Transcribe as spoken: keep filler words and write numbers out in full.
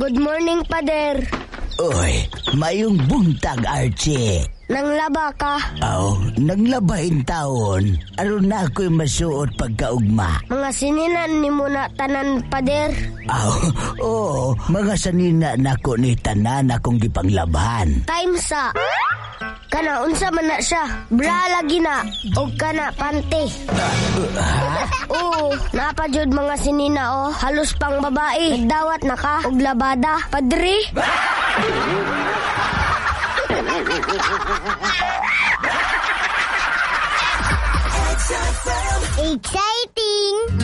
Good morning, pader. Uy, mayong buntag, Archie. Nanglaba ka? Aw, nanglabahin taon. Aron na ako'y masuot pagkaugma. Mga sininan ni mo na tanan, pader. Aw, oo, mga sanina nako ni tanan akong gipanglabhan. Time sa. Kana, unsa man na siya. Bra lagi na. O kana, pante. Ha? Oo, napadyod mga sinina o. Halos pang babae. Nagdawat na ka. Og labada. Padre? Exciting!